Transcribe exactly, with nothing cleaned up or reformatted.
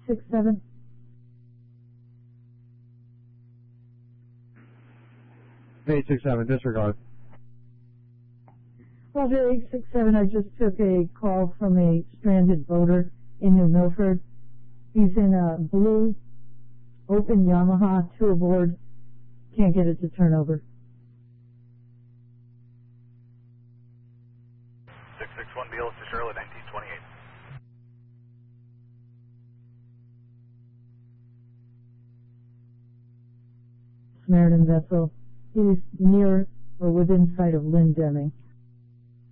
six seven. eight six seven, disregard. Roger, eight six seven, I just took a call from a stranded boater in New Milford. He's in a blue open Yamaha, two aboard. Can't get it to turn over. six six one, B L to Charlotte, nineteen twenty-eight. Samaritan vessel. He's near or within sight of Lynn Deming.